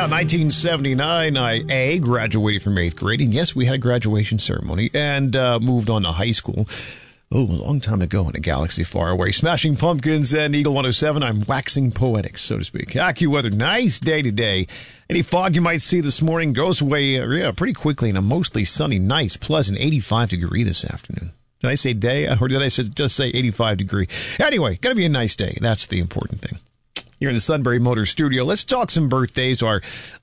Yeah, 1979, I graduated from 8th grade. And yes, we had a graduation ceremony and moved on to high school. Oh, a long time ago in a galaxy far away. Smashing Pumpkins and Eagle 107. I'm waxing poetic, so to speak. AccuWeather, nice day today. Any fog you might see this morning goes away pretty quickly in a mostly sunny, nice, pleasant 85 degree this afternoon. Did I say day, or did I just say 85 degree? Anyway, going to be a nice day. That's the important thing. Here in the Sunbury Motor Studio, let's talk some birthdays, or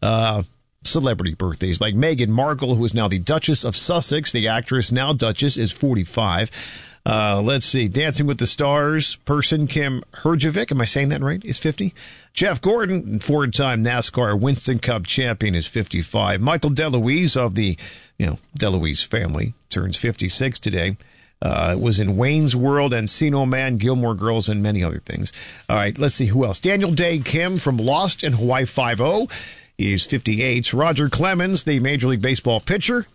celebrity birthdays, like Meghan Markle, who is now the Duchess of Sussex. The actress, now Duchess, is 45. Let's see. Dancing with the Stars person Kim Herjavec, am I saying that right, is 50. Jeff Gordon, four-time NASCAR Winston Cup champion, is 55. Michael DeLuise of the, DeLuise family turns 56 today. Was in Wayne's World, Encino Man, Gilmore Girls, and many other things. All right, let's see who else. Daniel Day Kim from Lost and Hawaii Five-0. He's 58. Roger Clemens, the Major League Baseball pitcher,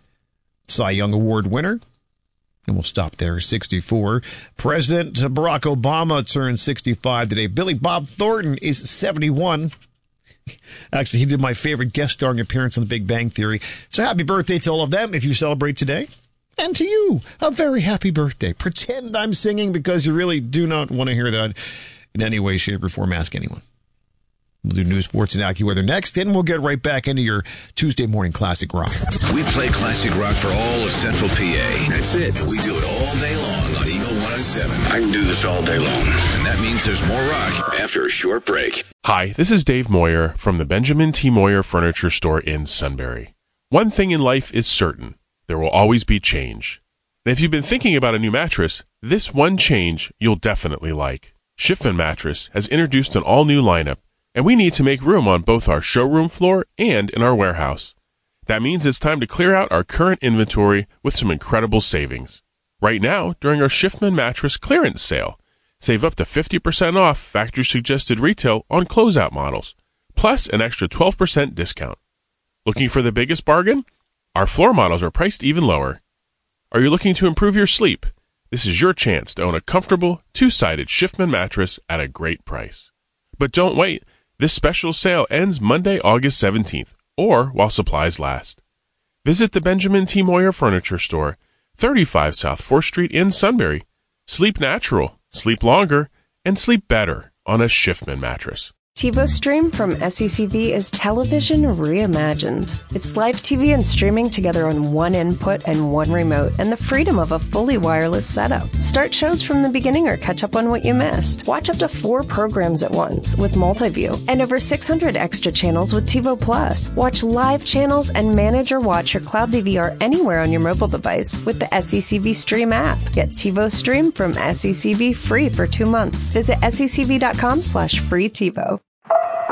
Cy Young Award winner. And we'll stop there, 64. President Barack Obama turned 65 today. Billy Bob Thornton is 71. Actually, he did my favorite guest starring appearance on The Big Bang Theory. So happy birthday to all of them if you celebrate today. And to you, a very happy birthday. Pretend I'm singing because you really do not want to hear that in any way, shape, or form. Ask anyone. We'll do news, sports, and AccuWeather next, and we'll get right back into your Tuesday morning classic rock. We play classic rock for all of Central PA. That's it. And we do it all day long on Eagle 107. I can do this all day long. And that means there's more rock after a short break. Hi, this is Dave Moyer from the Benjamin T. Moyer Furniture Store in Sunbury. One thing in life is certain. There will always be change. And if you've been thinking about a new mattress, this one change you'll definitely like. Schiffman Mattress has introduced an all-new lineup, and we need to make room on both our showroom floor and in our warehouse. That means it's time to clear out our current inventory with some incredible savings. Right now, during our Schiffman Mattress clearance sale, save up to 50% off factory-suggested retail on closeout models, plus an extra 12% discount. Looking for the biggest bargain? Our floor models are priced even lower. Are you looking to improve your sleep? This is your chance to own a comfortable, two-sided Schiffman mattress at a great price. But don't wait. This special sale ends Monday, August 17th, or while supplies last. Visit the Benjamin T. Moyer Furniture Store, 35 South 4th Street in Sunbury. Sleep natural, sleep longer, and sleep better on a Schiffman mattress. TiVo Stream from SECV is television reimagined. It's live TV and streaming together on one input and one remote, and the freedom of a fully wireless setup. Start shows from the beginning or catch up on what you missed. Watch up to 4 programs at once with multi-view, and over 600 extra channels with TiVo Plus. Watch live channels and manage or watch your cloud DVR anywhere on your mobile device with the SECV Stream app. Get TiVo Stream from SECV free for 2 months. Visit secv.com/free TiVo.